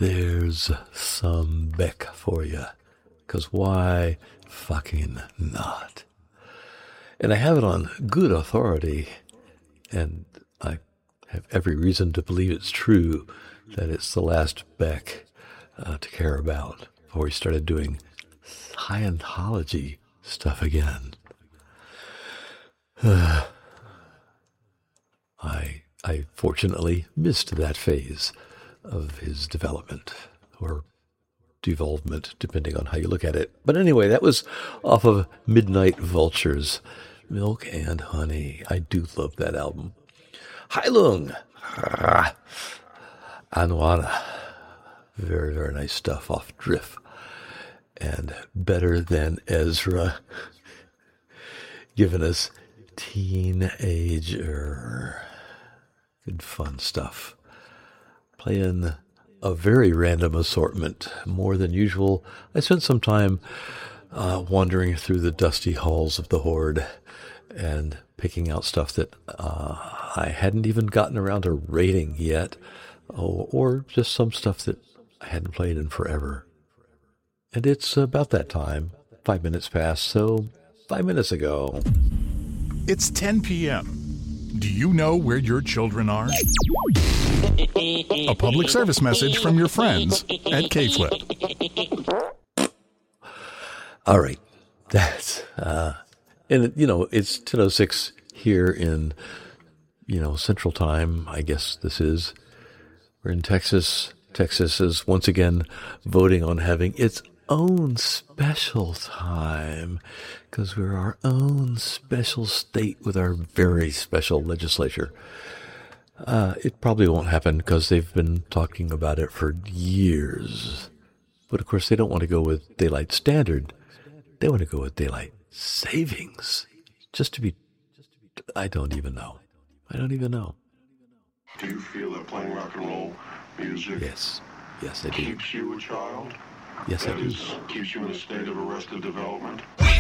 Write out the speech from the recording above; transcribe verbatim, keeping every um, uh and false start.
there's some Beck for you. Because why fucking not? And I have it on good authority, and I have every reason to believe it's true, that it's the last Beck uh, to care about before he started doing Scientology stuff again. Uh, I I fortunately missed that phase of his development, or devolvement, depending on how you look at it. But anyway, that was off of Midnight Vultures, Milk and Honey. I do love that album. Heilung, Anwana, very, very nice stuff off Drift. And Better Than Ezra, giving us Teenager. Good fun stuff. Playing a very random assortment, more than usual. I spent some time uh, wandering through the dusty halls of the Horde and picking out stuff that uh, I hadn't even gotten around to rating yet, or, or just some stuff that I hadn't played in forever. And it's about that time, five minutes past, so five minutes ago. It's ten p.m. Do you know where your children are? A public service message from your friends at K-Flip. All right. That's, uh, and, you know, it's ten oh six here in, you know, Central Time, I guess this is. We're in Texas. Texas is once again voting on having its own special time, because we're our own special state with our very special legislature. Uh, it probably won't happen because they've been talking about it for years. But of course, they don't want to go with daylight standard. They want to go with daylight savings. Just to be, I don't even know. I don't even know. Do you feel that playing rock and roll music Yes. Yes, I do. keeps you a child? Yes, I That do. is, keeps you in a state of arrested development? We